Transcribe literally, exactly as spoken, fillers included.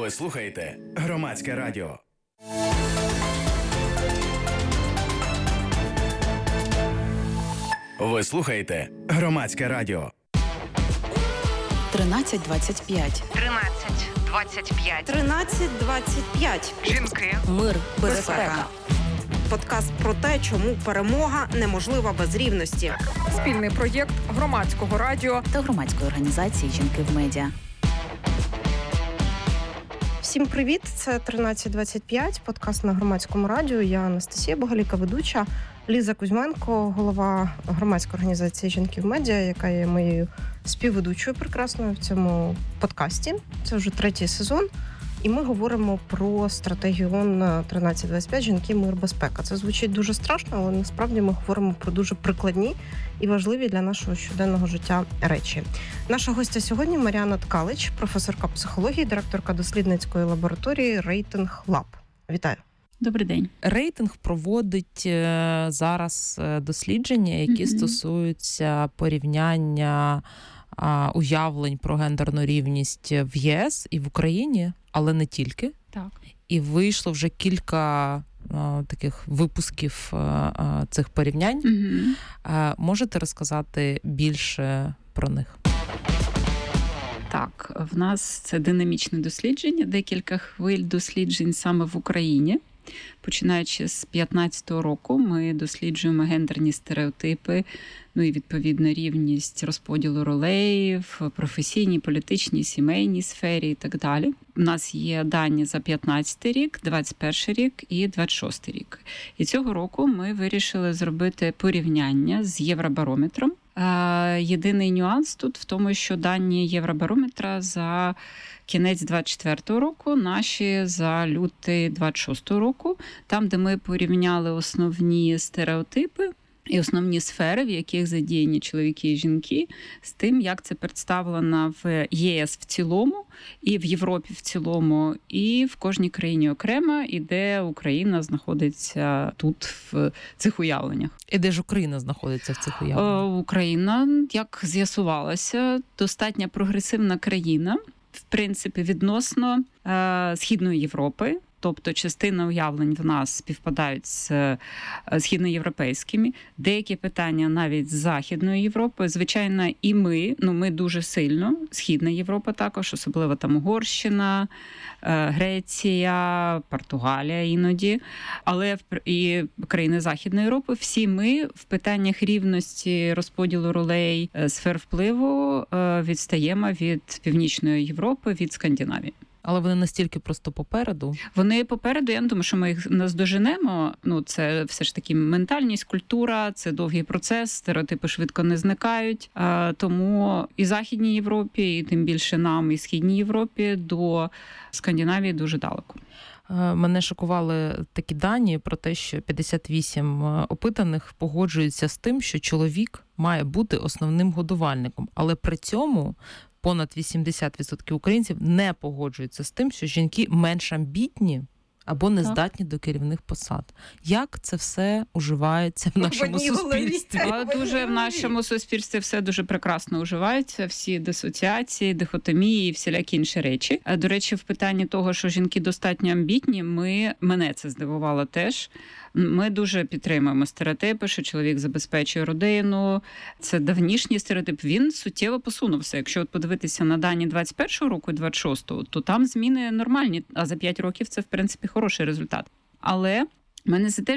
Ви слухаєте Громадське радіо. Ви слухаєте Громадське радіо. тринадцять двадцять п'ять. тринадцять двадцять п'ять. тринадцять двадцять п'ять. Жінки. Мир, безпека. Безпека. Подкаст про те, чому перемога неможлива без рівності. Спільний проєкт Громадського радіо та громадської організації «Жінки в медіа». Всім привіт! Це тринадцять двадцять п'ять, подкаст на Громадському радіо. Я Анастасія Боголіка, ведуча. Ліза Кузьменко, голова громадської організації «Жінки в медіа», яка є моєю співведучою прекрасною в цьому подкасті. Це вже третій сезон. І ми говоримо про стратегію ООН тринадцять двадцять п'ять «Жінки, мир, безпека». Це звучить дуже страшно, але насправді ми говоримо про дуже прикладні і важливі для нашого щоденного життя речі. Наша гостя сьогодні Мар'яна Ткалич, професорка психології, директорка дослідницької лабораторії «Рейтинг Лаб». Вітаю. Добрий день. Рейтинг проводить зараз дослідження, які mm-hmm. стосуються порівняння уявлень про гендерну рівність в ЄС і в Україні, але не тільки. Так. І вийшло вже кілька а, таких випусків а, цих порівнянь. Mm-hmm. А, можете розказати більше про них? Так, в нас це динамічне дослідження, декілька хвиль досліджень саме в Україні. Починаючи з п'ятнадцятого року, ми досліджуємо гендерні стереотипи, ну і відповідно рівність розподілу ролей в професійній, політичній, сімейній сфері і так далі. У нас є дані за п'ятнадцятий рік, двадцять перший рік і двадцять шостий рік. І цього року ми вирішили зробити порівняння з Євробарометром. Єдиний нюанс тут в тому, що дані Євробарометра за кінець двадцять четвертого року, наші за лютий двадцять шостого року, там, де ми порівняли основні стереотипи і основні сфери, в яких задіяні чоловіки і жінки, з тим, як це представлено в ЄС в цілому, і в Європі в цілому, і в кожній країні окремо, і де Україна знаходиться тут в цих уявленнях. І де ж Україна знаходиться в цих уявленнях? Україна, як з'ясувалося, достатньо прогресивна країна, в принципі, відносно е, Східної Європи. Тобто частина уявлень в нас співпадають з східноєвропейськими. Деякі питання навіть з Західної Європи. Звичайно, і ми, ну ми дуже сильно, Східна Європа також, особливо там Угорщина, Греція, Португалія іноді. Але і країни Західної Європи, всі ми в питаннях рівності розподілу ролей, сфер впливу відстаємо від Північної Європи, від Скандинавії. Але вони настільки просто попереду? Вони попереду, я не думаю, що ми їх наздоженемо. Ну, це все ж таки ментальність, культура, це довгий процес, стереотипи швидко не зникають. Тому і Західній Європі, і тим більше нам, і Східній Європі до Скандинавії дуже далеко. Мене шокували такі дані про те, що п'ятдесят вісім опитаних погоджуються з тим, що чоловік має бути основним годувальником, але при цьому понад вісімдесят відсотків українців не погоджуються з тим, що жінки менш амбітні або не здатні до керівних посад. Як це все уживається в нашому суспільстві? Дуже в нашому суспільстві все дуже прекрасно уживається, всі дисоціації, дихотомії і всілякі інші речі. До речі, в питанні того, що жінки достатньо амбітні, ми, мене це здивувало теж. Ми дуже підтримуємо стереотипи, що чоловік забезпечує родину. Це давнішній стереотип. Він суттєво посунувся. Якщо от подивитися на дані двадцять першого року і двадцять шостого, то там зміни нормальні, а за п'ять років це, в принципі, хороший результат. Але мене це теж